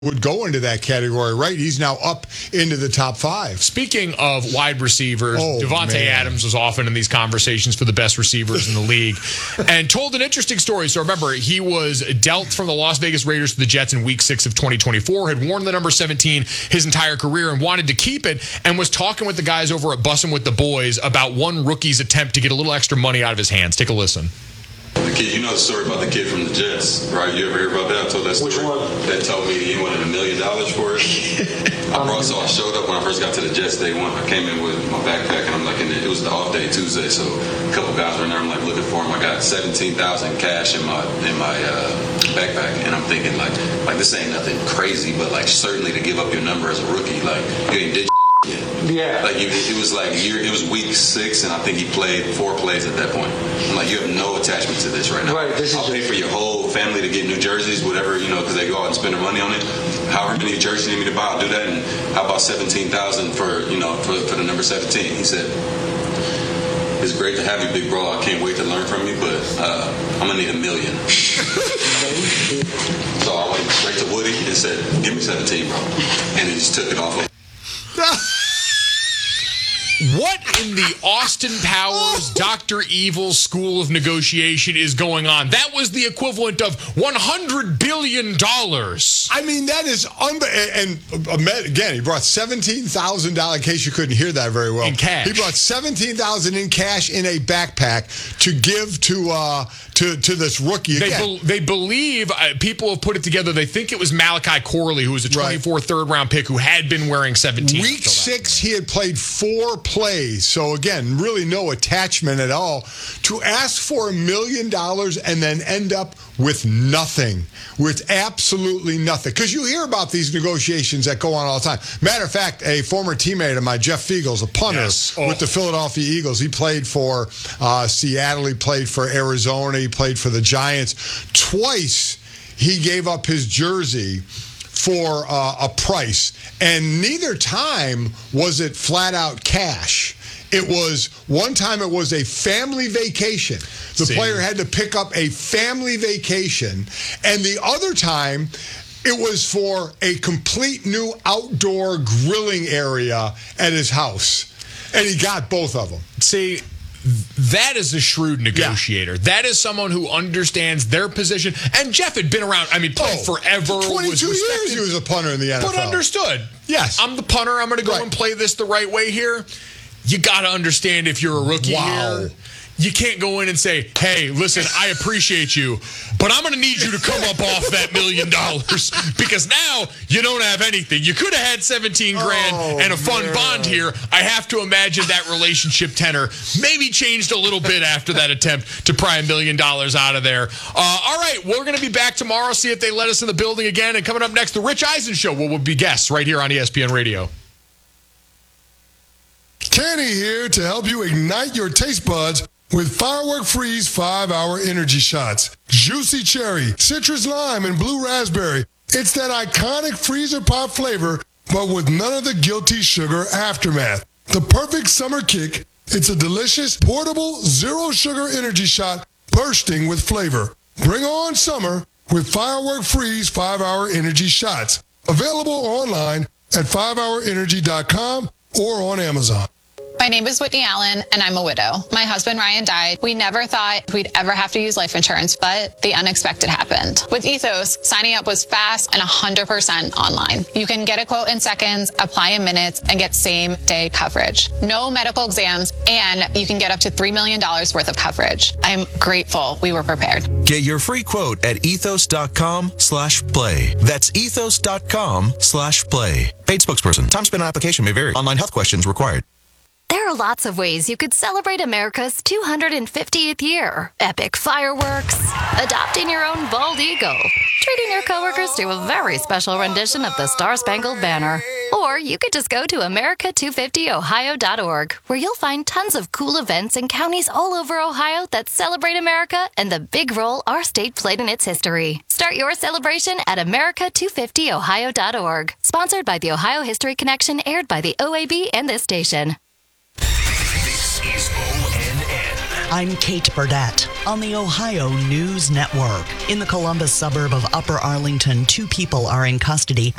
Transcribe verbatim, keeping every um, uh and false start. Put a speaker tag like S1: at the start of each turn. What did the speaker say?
S1: would go into that category, right? He's now up into the top five.
S2: Speaking of wide receivers,
S1: oh,
S2: Devontae
S1: man.
S2: Adams was often in these conversations for the best receivers in the league and told an interesting story. So remember, he was dealt from the Las Vegas Raiders to the Jets in week six of twenty twenty-four, had worn the number seventeen his entire career and wanted to keep it, and was talking with the guys over at Bussin' with the Boys about one rookie's attempt to get a little extra money out of his hands. Take a listen.
S3: The kid, you know the story about the kid from the Jets, right? You ever hear about that? I told that story.
S4: Which one?
S3: That told me he wanted a million dollars for it. I brought, so I showed up when I first got to the Jets day one. I came in with my backpack, and I'm like, in the, it was the off day Tuesday, so a couple guys were in there. I'm like looking for him. I got seventeen thousand cash in my in my uh, backpack, and I'm thinking like, like this ain't nothing crazy, but like certainly to give up your number as a rookie, like you ain't did. Yeah.
S4: yeah.
S3: Like you, it was like year. It was week six, and I think he played four plays at that point. I'm like, you have no attachment to this right now.
S4: Right. This
S3: I'll
S4: is
S3: pay for your whole family to get new jerseys, whatever you know, because they go out and spend their money on it. However many jerseys you need me to buy, I'll do that. And how about seventeen thousand for you know for, for the number seventeen? He said, "It's great to have you, big bro. I can't wait to learn from you, but uh, I'm gonna need a million." So I went straight to Woody and said, "Give me seventeen, bro," and he just took it off.
S2: What in the Austin Powers, Doctor Evil school of negotiation is going on? That was the equivalent of one hundred billion dollars.
S1: I mean, that is unbelievable. And uh, again, he brought seventeen thousand dollars, in case you couldn't hear that very well.
S2: In cash.
S1: He brought seventeen thousand dollars in cash in a backpack to give to uh, to, to this rookie.
S2: They,
S1: Again,
S2: be- they believe, uh, people have put it together, they think it was Malachi Corley, who was a twenty-four
S1: Right.
S2: third-round pick who had been wearing seventeen.
S1: Week six, he had played four plays. So, again, really no attachment at all. To ask for a million dollars and then end up with nothing, with absolutely nothing. Because you hear about these negotiations that go on all the time. Matter of fact, a former teammate of mine, Jeff Fiegels, a punter
S2: Yes. oh.
S1: with the Philadelphia Eagles. He played for uh, Seattle. He played for Arizona. He played for the Giants. Twice he gave up his jersey for uh, a price, and neither time was it flat out cash. It was, one time it was a family vacation. The
S2: See.
S1: player had to pick up a family vacation, and the other time it was for a complete new outdoor grilling area at his house, and he got both of them.
S2: See, that is a shrewd negotiator. Yeah. That is someone who understands their position. And Jeff had been around, I mean, played
S1: oh,
S2: forever.
S1: twenty-two
S2: was
S1: years he was a punter in the N F L.
S2: But understood.
S1: Yes.
S2: I'm the punter. I'm going to go
S1: right.
S2: and play this the right way here. You got to understand if you're a rookie
S1: wow.
S2: here. You can't go in and say, hey, listen, I appreciate you, but I'm going to need you to come up off that million dollars because now you don't have anything. You could have had seventeen grand
S1: oh,
S2: and a fun
S1: man.
S2: bond here. I have to imagine that relationship tenor maybe changed a little bit after that attempt to pry a million dollars out of there. Uh, all right, we're going to be back tomorrow, see if they let us in the building again. And coming up next, the Rich Eisen Show, where we'll be guests right here on E S P N Radio.
S5: Kenny here to help you ignite your taste buds with Firework Freeze five hour energy shots. Juicy cherry, citrus lime, and blue raspberry. It's that iconic freezer pop flavor, but with none of the guilty sugar aftermath. The perfect summer kick. It's a delicious, portable, zero sugar energy shot bursting with flavor. Bring on summer with Firework Freeze five hour energy shots. Available online at five hour energy dot com or on Amazon.
S6: My name is Whitney Allen, and I'm a widow. My husband, Ryan, died. We never thought we'd ever have to use life insurance, but the unexpected happened. With Ethos, signing up was fast and one hundred percent online. You can get a quote in seconds, apply in minutes, and get same-day coverage. No medical exams, and you can get up to three million dollars worth of coverage. I'm grateful we were prepared.
S7: Get your free quote at ethos.com slash play. That's ethos.com slash play. Paid spokesperson. Time spent on application may vary. Online health questions required.
S8: There are lots of ways you could celebrate America's two hundred fiftieth year. Epic fireworks, adopting your own bald eagle, treating your coworkers to a very special rendition of the Star-Spangled Banner. Or you could just go to America two fifty ohio dot org, where you'll find tons of cool events in counties all over Ohio that celebrate America and the big role our state played in its history. Start your celebration at America two fifty ohio dot org. Sponsored by the Ohio History Connection, aired by the O A B and this station.
S9: This is O N N.
S4: I'm Kate Burdett on the Ohio News Network. In the Columbus suburb of Upper Arlington, two people are in custody